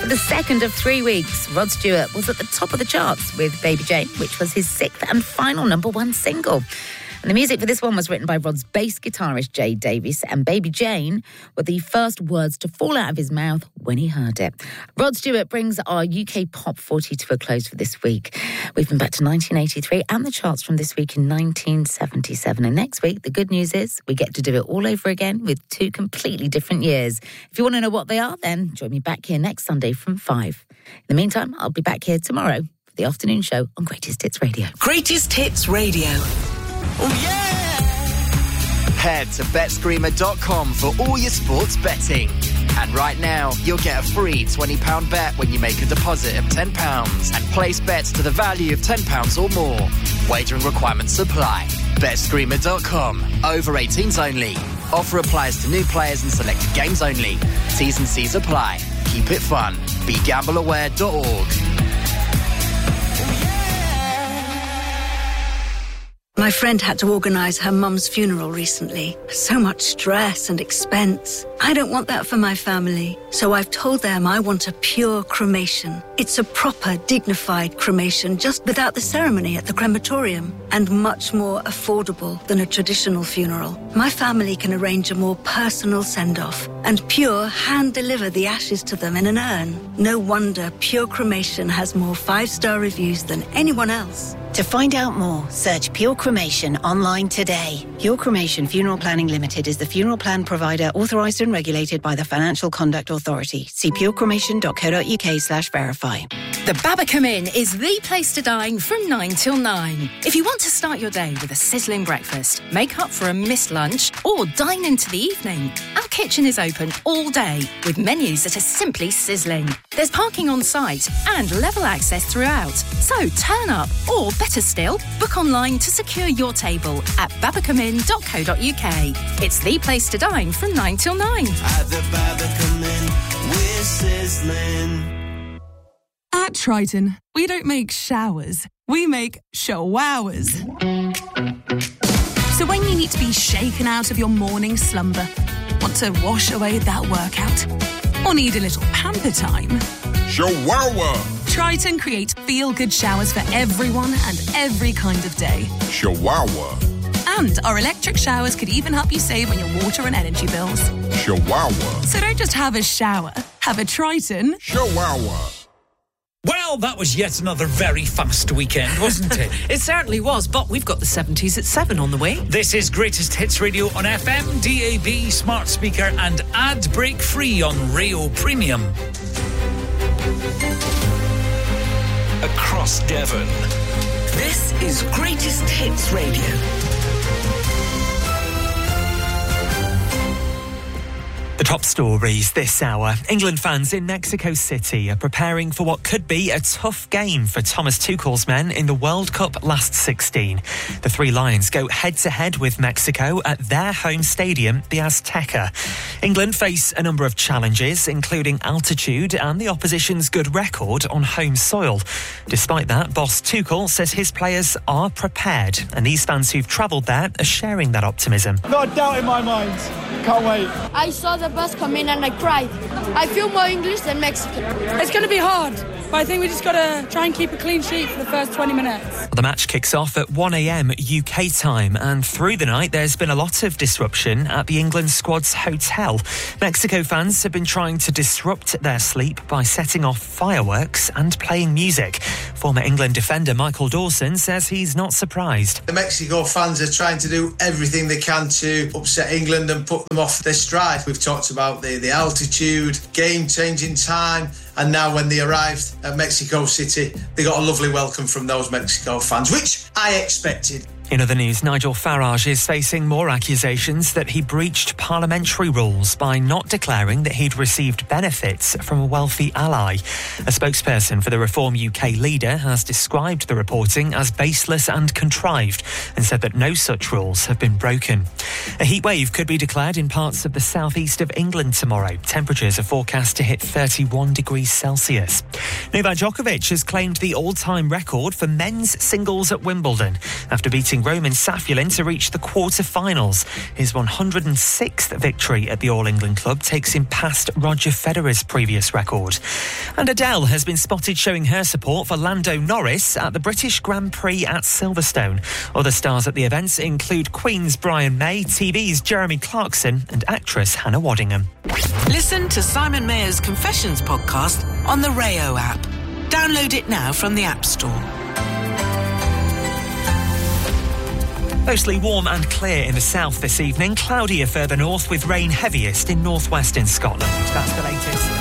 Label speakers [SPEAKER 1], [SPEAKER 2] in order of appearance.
[SPEAKER 1] the second of 3 weeks, Rod Stewart was at the top of the charts with Baby Jane, which was his 6th and final number 1 single. And the music for this one was written by Rod's bass guitarist, Jay Davies, and Baby Jane were the first words to fall out of his mouth when he heard it. Rod Stewart brings our UK Pop 40 to a close for this week. We've been back to 1983 and the charts from this week in 1977. And next week, the good news is we get to do it all over again with 2 completely different years. If you want to know what they are, then join me back here next Sunday from 5. In the meantime, I'll be back here tomorrow for the afternoon show on Greatest Hits Radio.
[SPEAKER 2] Greatest Hits Radio. Oh, yeah!
[SPEAKER 3] Head to betscreamer.com for all your sports betting. And right now, you'll get a free £20 bet when you make a deposit of £10 and place bets to the value of £10 or more. Wagering requirements apply. Betscreamer.com. Over 18s only. Offer applies to new players and selected games only. T's and C's apply. Keep it fun. BeGambleAware.org.
[SPEAKER 4] My friend had to organise her mum's funeral recently. So much stress and expense. I don't want that for my family, so I've told them I want a pure cremation. It's a proper, dignified cremation, just without the ceremony at the crematorium, and much more affordable than a traditional funeral. My family can arrange a more personal send-off, and Pure hand-deliver the ashes to them in an urn. No wonder Pure Cremation has more 5-star reviews than anyone else.
[SPEAKER 5] To find out more, search Pure Cremation online today. Pure Cremation Funeral Planning Limited is the funeral plan provider authorised and regulated by the Financial Conduct Authority. See purecremation.co.uk/verify.
[SPEAKER 6] The Babbacombe Inn is the place to dine from 9 till 9. If you want to start your day with a sizzling breakfast, make up for a missed lunch, or dine into the evening, our kitchen is open all day with menus that are simply sizzling. There's parking on site and level access throughout. So turn up, or better still, book online to secure your table at babbacombeinn.co.uk. It's the place to dine from 9 till 9.
[SPEAKER 7] At the Babbacombe Inn, we're sizzling.
[SPEAKER 8] At Triton, we don't make showers, we make showowers. So when you need to be shaken out of your morning slumber, want to wash away that workout, or need a little pamper time,
[SPEAKER 9] Showower!
[SPEAKER 8] Triton creates feel-good showers for everyone and every kind of day.
[SPEAKER 9] Showower!
[SPEAKER 8] And our electric showers could even help you save on your water and energy bills.
[SPEAKER 9] Showower!
[SPEAKER 8] So don't just have a shower, have a Triton.
[SPEAKER 9] Showower!
[SPEAKER 10] Well, that was yet another very fast weekend, wasn't it?
[SPEAKER 2] It certainly was, but we've got the 70s at 7 on the way.
[SPEAKER 10] This is Greatest Hits Radio on FM, DAB, smart speaker and ad break free on Rayo Premium.
[SPEAKER 7] Across Devon.
[SPEAKER 2] This is Greatest Hits Radio.
[SPEAKER 11] The top stories this hour. England fans in Mexico City are preparing for what could be a tough game for Thomas Tuchel's men in the World Cup last 16. The Three Lions go head-to-head with Mexico at their home stadium, the Azteca. England face a number of challenges, including altitude and the opposition's good record on home soil. Despite that, boss Tuchel says his players are prepared, and these fans who've travelled there are sharing that optimism.
[SPEAKER 12] Not a doubt in my mind. Can't wait.
[SPEAKER 13] I saw the bus come in and I cried. I feel more English than Mexican.
[SPEAKER 14] It's going to be hard, but I think we just got to try and keep a clean sheet for the first 20 minutes.
[SPEAKER 11] The match kicks off at 1 a.m. UK time, and through the night there's been a lot of disruption at the England squad's hotel. Mexico fans have been trying to disrupt their sleep by setting off fireworks and playing music. Former England defender Michael Dawson says he's not surprised.
[SPEAKER 15] The Mexico fans are trying to do everything they can to upset England and put them off their stride. We've talked about the altitude, game-changing time, and now when they arrived at Mexico City, they got a lovely welcome from those Mexico fans, which I expected.
[SPEAKER 11] In other news, Nigel Farage is facing more accusations that he breached parliamentary rules by not declaring that he'd received benefits from a wealthy ally. A spokesperson for the Reform UK leader has described the reporting as baseless and contrived and said that no such rules have been broken. A heatwave could be declared in parts of the southeast of England tomorrow. Temperatures are forecast to hit 31 degrees Celsius. Novak Djokovic has claimed the all-time record for men's singles at Wimbledon after beating helping Roman Safulin to reach the quarter-finals. His 106th victory at the All-England club takes him past Roger Federer's previous record. And Adele has been spotted showing her support for Lando Norris at the British Grand Prix at Silverstone. Other stars at the events include Queen's Brian May, TV's Jeremy Clarkson and actress Hannah Waddingham.
[SPEAKER 2] Listen to Simon Mayer's Confessions podcast on the Rayo app. Download it now from the App Store.
[SPEAKER 11] Mostly warm and clear in the south this evening. Cloudier further north with rain heaviest in northwestern Scotland. That's the latest.